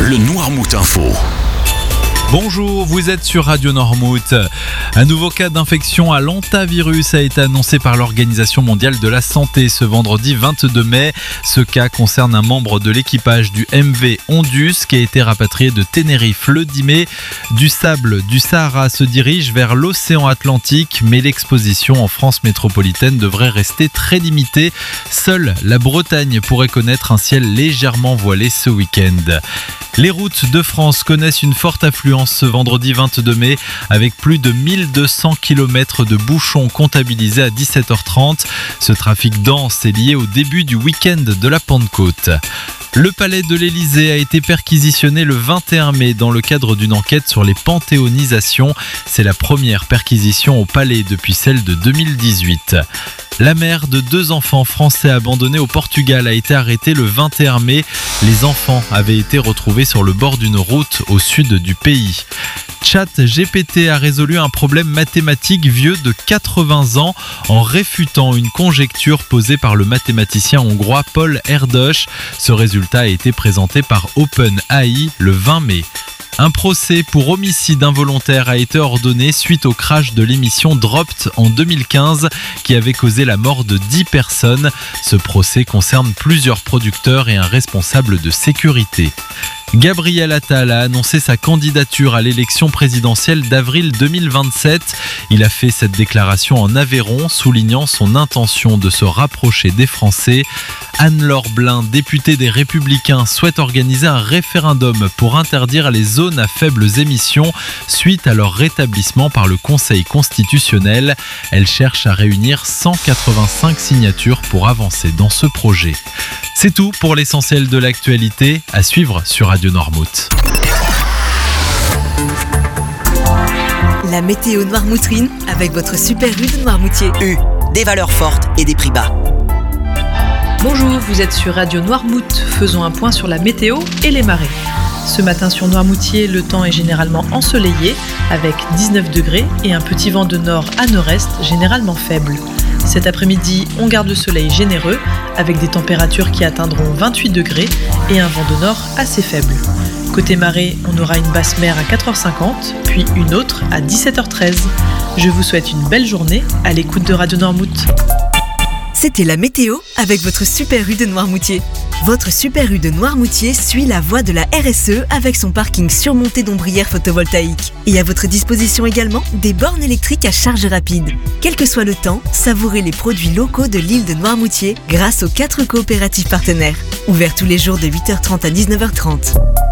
le Noirmout Info. Bonjour, vous êtes sur Radio Noirmout. Un nouveau cas d'infection à l'hantavirus a été annoncé par l'Organisation mondiale de la santé ce vendredi 22 mai. Ce cas concerne un membre de l'équipage du MV Ondus qui a été rapatrié de Tenerife le 10 mai. Du sable du Sahara se dirige vers l'océan Atlantique, mais l'exposition en France métropolitaine devrait rester très limitée. Seule la Bretagne pourrait connaître un ciel légèrement voilé ce week-end. Les routes de France connaissent une forte affluence ce vendredi 22 mai avec plus de 1200 km de bouchons comptabilisés à 17h30. Ce trafic dense est lié au début du week-end de la Pentecôte. Le palais de l'Élysée a été perquisitionné le 21 mai dans le cadre d'une enquête sur les panthéonisations. C'est la première perquisition au palais depuis celle de 2018. La mère de 2 enfants français abandonnés au Portugal a été arrêtée le 21 mai. Les enfants avaient été retrouvés sur le bord d'une route au sud du pays. ChatGPT a résolu un problème mathématique vieux de 80 ans en réfutant une conjecture posée par le mathématicien hongrois Paul Erdős. Ce résultat a été présenté par OpenAI le 20 mai. Un procès pour homicide involontaire a été ordonné suite au crash de l'émission Dropped en 2015 qui avait causé la mort de 10 personnes. Ce procès concerne plusieurs producteurs et un responsable de sécurité. Gabriel Attal a annoncé sa candidature à l'élection présidentielle d'avril 2027. Il a fait cette déclaration en Aveyron, soulignant son intention de se rapprocher des Français. Anne-Laure Blin, députée des Républicains, souhaite organiser un référendum pour interdire les zones à faibles émissions suite à leur rétablissement par le Conseil constitutionnel. Elle cherche à réunir 185 signatures pour avancer dans ce projet. C'est tout pour l'essentiel de l'actualité, à suivre sur Radio Noirmout. La météo noirmoutrine avec votre super U de Noirmoutier. U, des valeurs fortes et des prix bas. Bonjour, vous êtes sur Radio Noirmout. Faisons un point sur la météo et les marées. Ce matin sur Noirmoutier, le temps est généralement ensoleillé avec 19 degrés et un petit vent de nord à nord-est généralement faible. Cet après-midi, on garde le soleil généreux avec des températures qui atteindront 28 degrés et un vent de nord assez faible. Côté marée, on aura une basse mer à 4h50, puis une autre à 17h13. Je vous souhaite une belle journée à l'écoute de Radio Noirmout. C'était la météo avec votre super U de Noirmoutier. Votre super U de Noirmoutier suit la voie de la RSE avec son parking surmonté d'ombrières photovoltaïques. Et à votre disposition également des bornes électriques à charge rapide. Quel que soit le temps, savourez les produits locaux de l'île de Noirmoutier grâce aux 4 coopératives partenaires. Ouverts tous les jours de 8h30 à 19h30.